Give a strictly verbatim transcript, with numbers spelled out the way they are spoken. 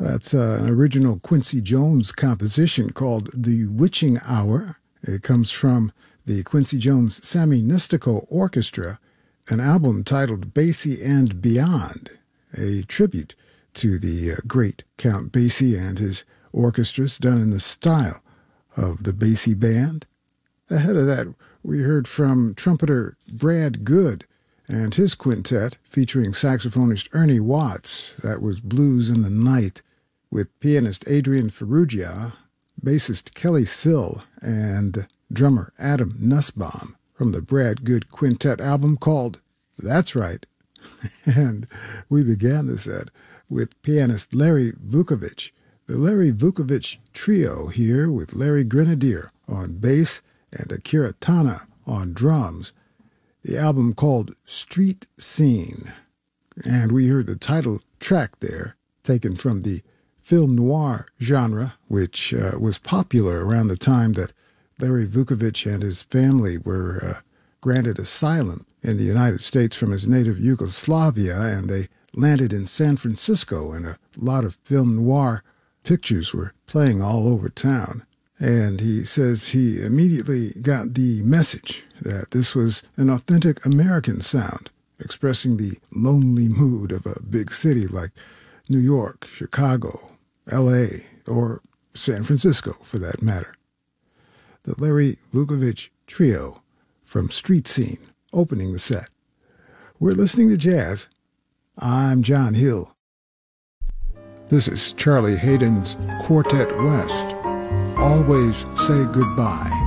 That's uh, an original Quincy Jones composition called The Witching Hour. It comes from the Quincy Jones Sammy Nistico Orchestra, an album titled Basie and Beyond, a tribute to the uh, great Count Basie and his orchestras done in the style of the Basie Band. Ahead of that, we heard from trumpeter Brad Good and his quintet featuring saxophonist Ernie Watts. That was Blues in the Night, with pianist Adrian Ferrugia, bassist Kelly Sill, and drummer Adam Nussbaum from the Brad Good Quintet album called That's Right. And we began the set with pianist Larry Vukovich, the Larry Vukovich Trio here with Larry Grenadier on bass and Akira Tana on drums. The album called Street Scene. And we heard the title track there, taken from the film noir genre, which uh, was popular around the time that Larry Vukovich and his family were uh, granted asylum in the United States from his native Yugoslavia, and they landed in San Francisco, and a lot of film noir pictures were playing all over town. And he says he immediately got the message that this was an authentic American sound, expressing the lonely mood of a big city like New York, Chicago, L A, or San Francisco, for that matter. The Larry Vukovich Trio from Street Scene, opening the set. We're listening to jazz. I'm John Hill. This is Charlie Hayden's Quartet West. Always Say Goodbye.